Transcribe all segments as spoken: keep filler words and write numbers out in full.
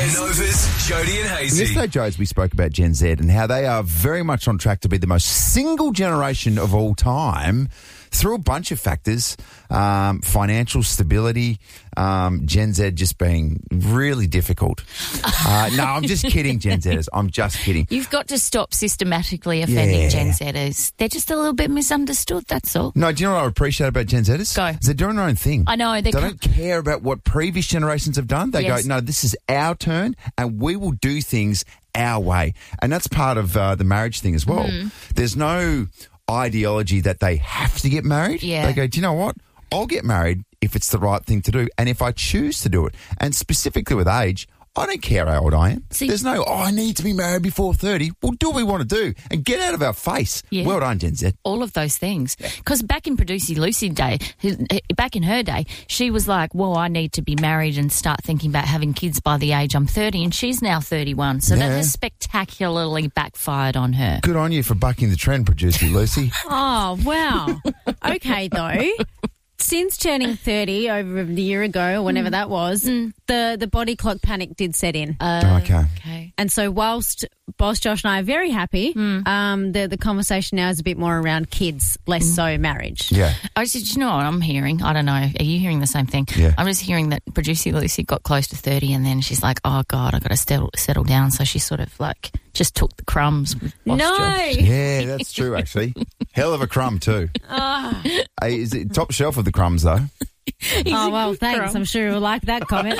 Z. Nova's Jody and Hazy. Yesterday, Jodes, we spoke about Gen Z and how they are very much on track to be the most single generation of all time through a bunch of factors, um, financial stability, um, Gen Z just being really difficult. Uh, no, I'm just kidding, Gen Zers. I'm just kidding. You've got to stop systematically offending Yeah. Gen Zers. They're just a little bit misunderstood, that's all. No, do you know what I appreciate about Gen Zers? Go. Is they're doing their own thing. I know. They don't care about what previous generations have done. They Yes. go, no, this is our turn and we will do things our way. And that's part of uh, the marriage thing as well. Mm-hmm. There's no ideology that they have to get married. Yeah. They go, do you know what? I'll get married if it's the right thing to do and if I choose to do it. And specifically with age, I don't care how old I am. See- There's no, oh, I need to be married before thirty. Well, do what we want to do and get out of our face. Yeah. Well done, Gen Z. All of those things. Because back in Producer Lucy day, back in her day, she was like, well, I need to be married and start thinking about having kids by the age I'm thirty, and she's now thirty-one. So that Yeah. has spectacularly backfired on her. Good on you for bucking the trend, producer Lucy. Oh, wow. Okay, though. Since turning thirty over a year ago, or whenever that was, the, the body clock panic did set in. Uh, Okay. Okay. And so whilst Boss Josh and I are very happy, um, the, the conversation now is a bit more around kids, less so marriage. Yeah. I said, you know what I'm hearing? I don't know. Are you hearing the same thing? Yeah. I'm just hearing that Producer Lucy got close to thirty and then she's like, oh, God, I've got to settle, settle down. So she sort of like just took the crumbs with Boss No! Josh. Yeah, that's true, actually. Hell of a crumb, too. Hey, is it top shelf of the crumbs, though? Oh, well, thanks. I'm sure you'll like that comment.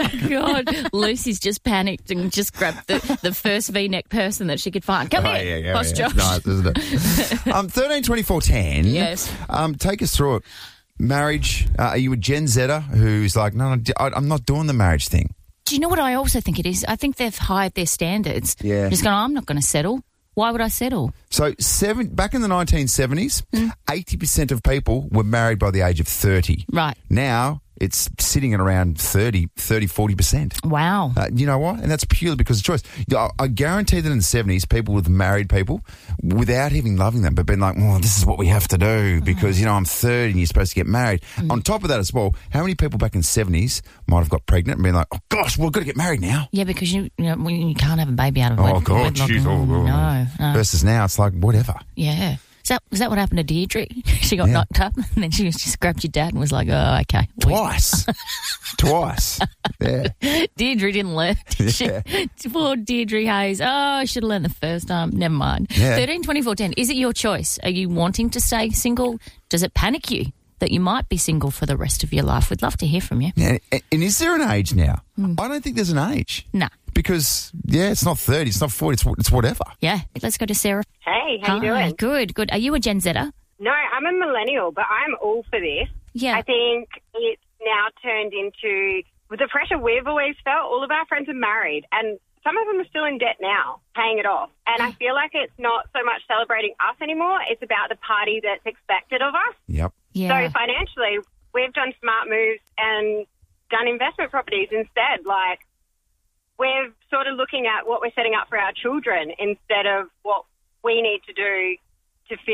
God, Lucy's just panicked and just grabbed the, the first V-neck person that she could find. Come Oh, here, yeah, yeah, Boss yeah. Josh. Nice, isn't it? um, thirteen twenty-four ten. Yes. Um, take us through it. Marriage. Uh, are you a Gen Zer who's like, no, no, I- I'm not doing the marriage thing? Do you know what I also think it is? I think they've hired their standards. Yeah. Just going, I'm not going to settle. Why would I settle? So seven, back in the nineteen seventies, eighty percent of people were married by the age of thirty. Right. Now it's sitting at around thirty, thirty, forty percent. Wow. Uh, you know what? And that's purely because of choice. I, I guarantee that in the seventies, people with married people, without even loving them, but been like, well, this is what we have to do because, you know, I'm thirty and you're supposed to get married. Mm. On top of that as well, how many people back in the seventies might have got pregnant and been like, oh, gosh, well, we've got to get married now? Yeah, because you you, know, you can't have a baby out of Oh, wed- God, wedlock. jeez, oh, God. No, no. Versus now, it's like, whatever. Yeah. Is that, is that what happened to Deirdre? She got Yeah. knocked up and then she was just grabbed your dad and was like, oh, okay. We- Twice. Twice. Yeah. Deirdre didn't learn, did she? Yeah. Poor Deirdre Hayes. Oh, I should have learned the first time. Never mind. Yeah. thirteen twenty-four ten. Is it your choice? Are you wanting to stay single? Does it panic you that you might be single for the rest of your life? We'd love to hear from you. Yeah, and, and is there an age now? Hmm. I don't think there's an age. Nah. Because, yeah, it's not thirty, it's not forty, it's, it's whatever. Yeah. Let's go to Sarah. Hey, how you Hi. doing? Good, good. Are you a Gen Zer? No, I'm a millennial, but I'm all for this. Yeah. I think it's now turned into, with the pressure we've always felt, all of our friends are married, and some of them are still in debt now, paying it off. And I feel like it's not so much celebrating us anymore, it's about the party that's expected of us. Yep. Yeah. So financially, we've done smart moves and done investment properties instead. Like, we're sort of looking at what we're setting up for our children instead of what we need to do to fit